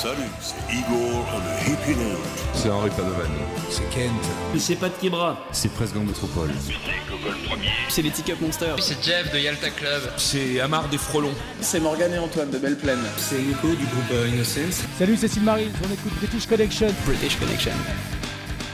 Salut, c'est Igor and the Hippie Note. C'est Henri Padovan. C'est Kent. C'est Pat Kebra. C'est Presque Gang Métropole. C'est Gogol Premier. C'est les Teacup Monsters. C'est Jeff de Yalta Club. C'est Amar des Frelons. C'est Morgane et Antoine de Belle Plaine. C'est Nico du groupe Innocence. Salut, c'est Sylmarie, on écoute British Connection. British Connection.